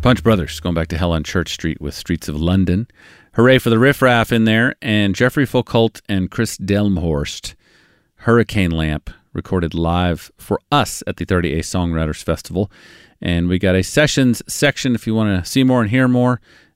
Punch Brothers, going back to Hell on Church Street with Streets of London. Hooray for the Riff Raff in there. And Jeffrey Foucault and Chris Delmhorst, Hurricane Lamp, recorded live for us at the 30A Songwriters Festival. And we got a sessions section if you want to see more and hear more.